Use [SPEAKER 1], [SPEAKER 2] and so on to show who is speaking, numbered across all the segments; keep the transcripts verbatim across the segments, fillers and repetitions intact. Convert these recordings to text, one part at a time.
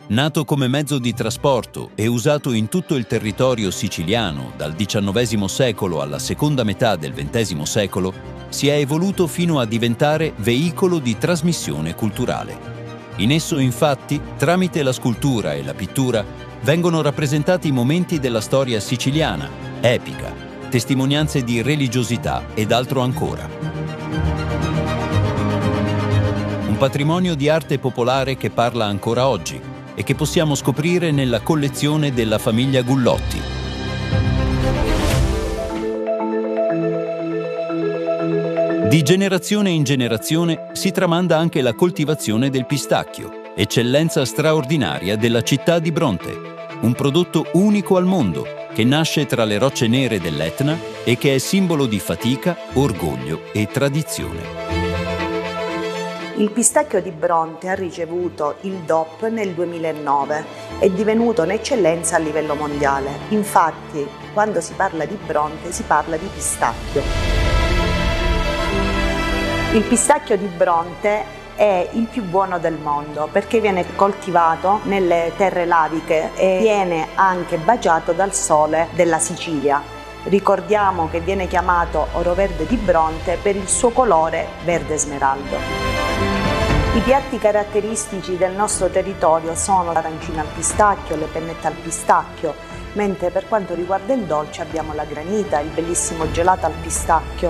[SPEAKER 1] Nato come mezzo di trasporto e usato in tutto il territorio siciliano dal diciannovesimo secolo alla seconda metà del ventesimo secolo, si è evoluto fino a diventare veicolo di trasmissione culturale. In esso, infatti, tramite la scultura e la pittura, vengono rappresentati momenti della storia siciliana, epica, testimonianze di religiosità ed altro ancora. Un patrimonio di arte popolare che parla ancora oggi e che possiamo scoprire nella collezione della famiglia Gullotti. Di generazione in generazione si tramanda anche la coltivazione del pistacchio, eccellenza straordinaria della città di Bronte, un prodotto unico al mondo che nasce tra le rocce nere dell'Etna e che è simbolo di fatica, orgoglio e tradizione.
[SPEAKER 2] Il pistacchio di Bronte ha ricevuto il D O P nel duemilanove, è divenuto un'eccellenza a livello mondiale. Infatti, quando si parla di Bronte si parla di pistacchio. Il pistacchio di Bronte è il più buono del mondo perché viene coltivato nelle terre laviche e viene anche baciato dal sole della Sicilia. Ricordiamo che viene chiamato oro verde di Bronte per il suo colore verde smeraldo. I piatti caratteristici del nostro territorio sono l'arancina al pistacchio, le pennette al pistacchio, mentre per quanto riguarda il dolce abbiamo la granita, il bellissimo gelato al pistacchio.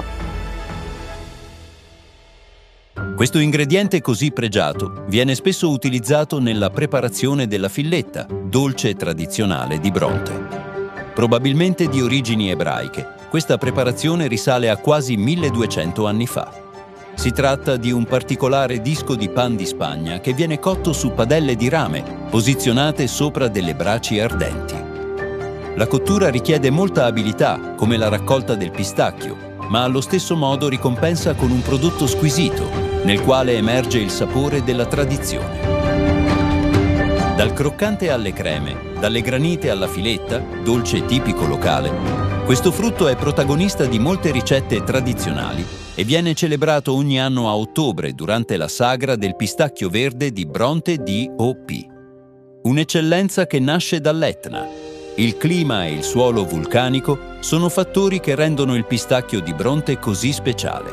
[SPEAKER 1] Questo ingrediente così pregiato viene spesso utilizzato nella preparazione della filletta, dolce tradizionale di Bronte. Probabilmente di origini ebraiche, questa preparazione risale a quasi milleduecento anni fa. Si tratta di un particolare disco di pan di Spagna che viene cotto su padelle di rame, posizionate sopra delle braci ardenti. La cottura richiede molta abilità, come la raccolta del pistacchio, ma allo stesso modo ricompensa con un prodotto squisito, nel quale emerge il sapore della tradizione. Dal croccante alle creme, dalle granite alla filetta, dolce tipico locale, questo frutto è protagonista di molte ricette tradizionali e viene celebrato ogni anno a ottobre durante la sagra del pistacchio verde di Bronte D O P. Un'eccellenza che nasce dall'Etna. Il clima e il suolo vulcanico sono fattori che rendono il pistacchio di Bronte così speciale.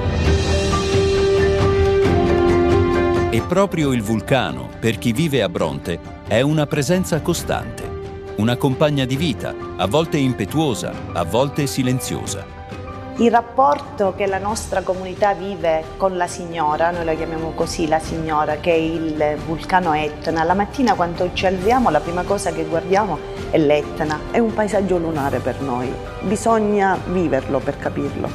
[SPEAKER 1] E proprio il vulcano, per chi vive a Bronte, è una presenza costante, una compagna di vita, a volte impetuosa, a volte silenziosa.
[SPEAKER 2] Il rapporto che la nostra comunità vive con la Signora, noi la chiamiamo così la Signora, che è il vulcano Etna. La mattina quando ci alziamo la prima cosa che guardiamo è l'Etna, è un paesaggio lunare per noi, bisogna viverlo per capirlo.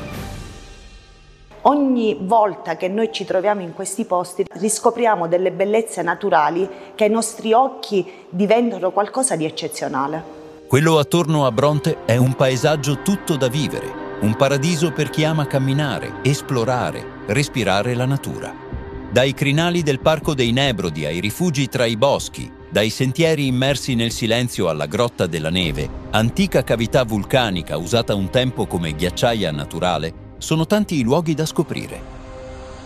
[SPEAKER 2] Ogni volta che noi ci troviamo in questi posti riscopriamo delle bellezze naturali che ai nostri occhi diventano qualcosa di eccezionale.
[SPEAKER 1] Quello attorno a Bronte è un paesaggio tutto da vivere. Un paradiso per chi ama camminare, esplorare, respirare la natura. Dai crinali del Parco dei Nebrodi ai rifugi tra i boschi, dai sentieri immersi nel silenzio alla Grotta della Neve, antica cavità vulcanica usata un tempo come ghiacciaia naturale, sono tanti i luoghi da scoprire.